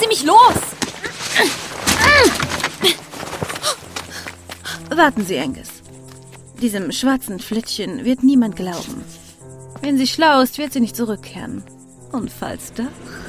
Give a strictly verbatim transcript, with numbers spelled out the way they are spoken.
mich los! Warten Sie, Angus. Diesem schwarzen Flittchen wird niemand glauben. Wenn sie schlau ist, wird sie nicht zurückkehren. Und falls doch...